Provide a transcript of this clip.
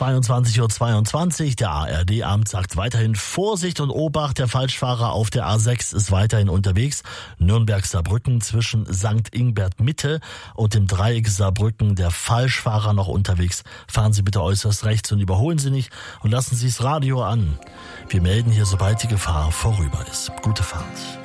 22:22 Uhr. Der ARD-Amt sagt weiterhin Vorsicht und Obacht. Der Falschfahrer auf der A6 ist weiterhin unterwegs. Nürnberg-Saarbrücken zwischen St. Ingbert Mitte und dem Dreieck Saarbrücken. Der Falschfahrer noch unterwegs. Fahren Sie bitte äußerst rechts und überholen Sie nicht und lassen Sie das Radio an. Wir melden hier, sobald die Gefahr vorüber ist. Gute Fahrt.